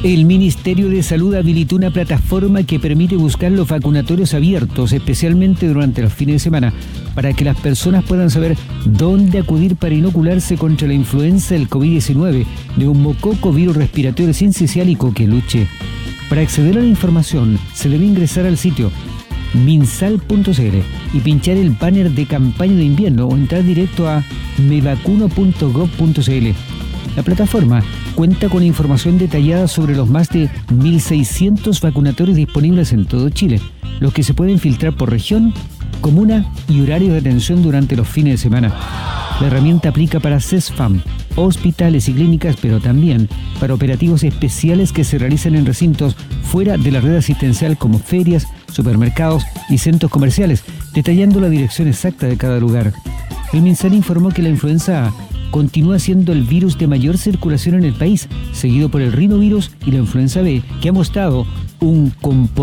El Ministerio de Salud habilitó una plataforma que permite buscar los vacunatorios abiertos, especialmente durante los fines de semana, para que las personas puedan saber dónde acudir para inocularse contra la influenza del COVID-19, neumococo, virus respiratorio sincicial y coqueluche. Para acceder a la información, se debe ingresar al sitio minsal.cl y pinchar el banner de campaña de invierno o entrar directo a mevacuno.gov.cl. La plataforma cuenta con información detallada sobre los más de 1.600 vacunatorios disponibles en todo Chile, los que se pueden filtrar por región, comuna y horario de atención durante los fines de semana. La herramienta aplica para CESFAM, hospitales y clínicas, pero también para operativos especiales que se realizan en recintos fuera de la red asistencial como ferias, supermercados y centros comerciales, detallando la dirección exacta de cada lugar. El MinSal informó que la influenza A continúa siendo el virus de mayor circulación en el país, seguido por el rinovirus y la influenza B, que ha mostrado un comportamiento